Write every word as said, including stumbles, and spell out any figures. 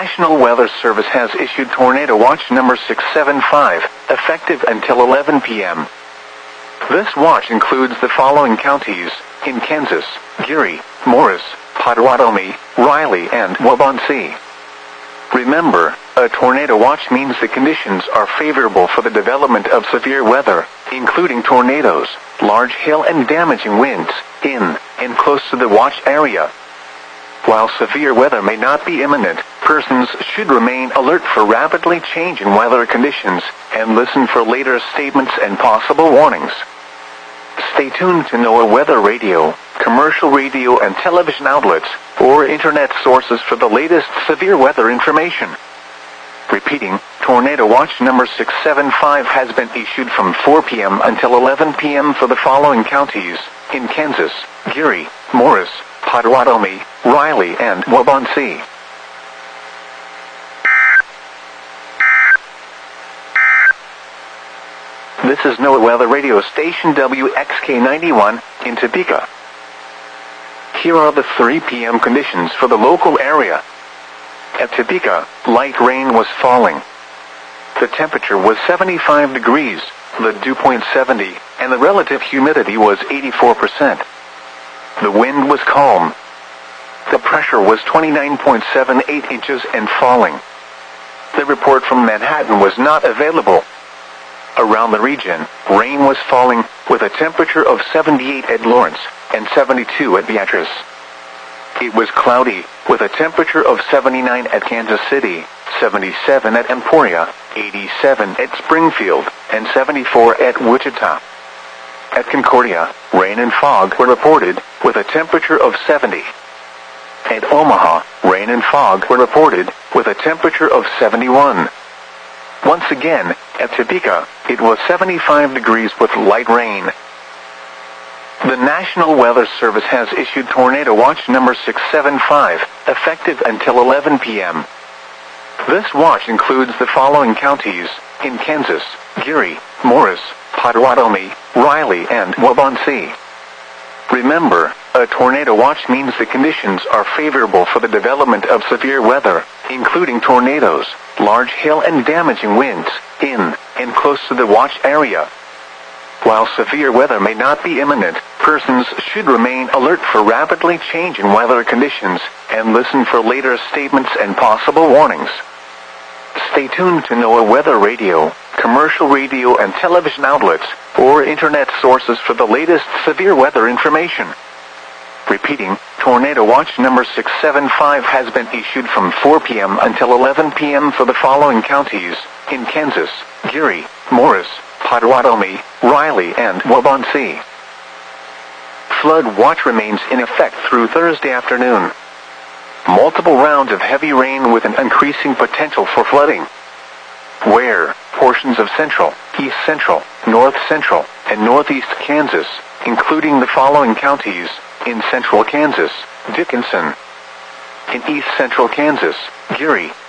National Weather Service has issued Tornado Watch number six seven five, effective until eleven p m This watch includes the following counties in Kansas: Geary, Morris, Pottawatomie, Riley, and Waubonsee. Remember, a tornado watch means the conditions are favorable for the development of severe weather, including tornadoes, large hail and damaging winds, in and close to the watch area. While severe weather may not be imminent, persons should remain alert for rapidly changing weather conditions and listen for later statements and possible warnings. Stay tuned to NOAA Weather Radio, commercial radio and television outlets, or internet sources for the latest severe weather information. Repeating, Tornado Watch number six seven five has been issued from four p m until eleven p m for the following counties in Kansas: Geary, Morris, Pottawatomie, Riley, and Waubonsee. This is NOAA Weather Radio Station W X K ninety-one in Topeka. Here are the three p m conditions for the local area. At Topeka, light rain was falling. The temperature was seventy-five degrees, the dew point seventy, and the relative humidity was eighty-four percent. The wind was calm. The pressure was twenty-nine point seven eight inches and falling. The report from Manhattan was not available. Around the region, rain was falling with a temperature of seventy-eight at Lawrence and seventy-two at Beatrice. It was cloudy with a temperature of seventy-nine at Kansas City, seventy-seven at Emporia, eighty-seven at Springfield, and seventy-four at Wichita. At Concordia, rain and fog were reported with a temperature of seventy. At Omaha, rain and fog were reported with a temperature of seventy-one. Once again, at Topeka, it was seventy-five degrees with light rain. The National Weather Service has issued Tornado Watch number six seven five, effective until eleven p m This watch includes the following counties in Kansas: Geary, Morris, Pottawatomie, Riley, and Waubonsee. Remember, a tornado watch means the conditions are favorable for the development of severe weather, including tornadoes, large hail and damaging winds, in and close to the watch area. While severe weather may not be imminent, persons should remain alert for rapidly changing weather conditions and listen for later statements and possible warnings. Stay tuned to NOAA Weather Radio, commercial radio and television outlets, or internet sources for the latest severe weather information. Repeating, Tornado Watch number six seven five has been issued from four p m until eleven p m for the following counties in Kansas: Geary, Morris, Pottawatomie, Riley, and Waubonsee. Flood watch remains in effect through Thursday afternoon. Multiple rounds of heavy rain with an increasing potential for flooding. Where portions of central, east central, north central, and northeast Kansas, including the following counties in central Kansas: Dickinson. In east central Kansas, Geary,